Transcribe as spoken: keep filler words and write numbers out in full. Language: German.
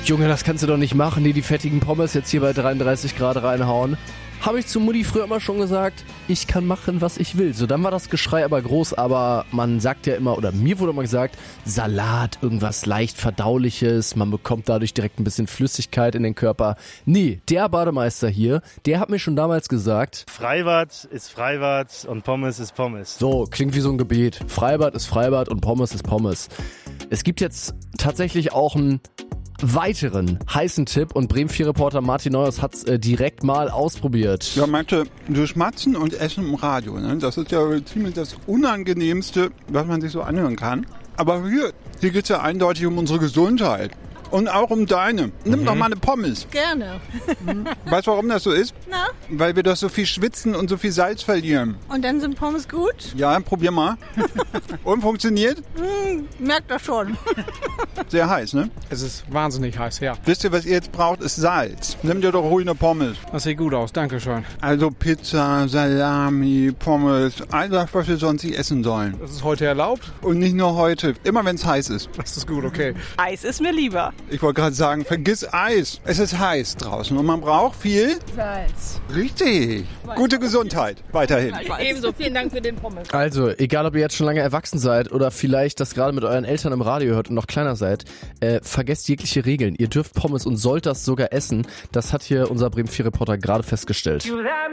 Junge, das kannst du doch nicht machen, die die fettigen Pommes jetzt hier bei dreiunddreißig Grad reinhauen. Habe ich zu Mutti früher immer schon gesagt, ich kann machen, was ich will. So, dann war das Geschrei aber groß, aber man sagt ja immer, oder mir wurde immer gesagt, Salat, irgendwas leicht Verdauliches, man bekommt dadurch direkt ein bisschen Flüssigkeit in den Körper. Nee, der Bademeister hier, der hat mir schon damals gesagt, Freibad ist Freibad und Pommes ist Pommes. So, klingt wie so ein Gebet. Freibad ist Freibad und Pommes ist Pommes. Es gibt jetzt tatsächlich auch einen weiteren heißen Tipp und Bremen vier Reporter Martin Neuhaus hat es äh, direkt mal ausprobiert. Ja, meinte, du schmatzen und essen im Radio, ne? Das ist ja ziemlich das Unangenehmste, was man sich so anhören kann. Aber hier, hier geht es ja eindeutig um unsere Gesundheit. Und auch um deine. Nimm Mhm. doch mal eine Pommes. Gerne. Weißt du, warum das so ist? Na? Weil wir doch so viel schwitzen und so viel Salz verlieren. Und dann sind Pommes gut? Ja, probier mal. Und funktioniert? Hm, merkt das schon. Sehr heiß, ne? Es ist wahnsinnig heiß, ja. Wisst ihr, was ihr jetzt braucht, ist Salz. Nimm dir doch ruhig eine Pommes. Das sieht gut aus, danke schön. Also Pizza, Salami, Pommes, all das, was wir sonst nicht essen sollen. Das ist heute erlaubt? Und nicht nur heute, immer wenn es heiß ist. Das ist gut, okay. Eis ist mir lieber. Ich wollte gerade sagen, vergiss Eis. Es ist heiß draußen und man braucht viel Salz. Richtig. Gute Gesundheit. Weiterhin. Ebenso, vielen Dank für den Pommes. Also, egal ob ihr jetzt schon lange erwachsen seid oder vielleicht das gerade mit euren Eltern im Radio hört und noch kleiner seid, äh, vergesst jegliche Regeln. Ihr dürft Pommes und sollt das sogar essen. Das hat hier unser Bremen vier Reporter gerade festgestellt.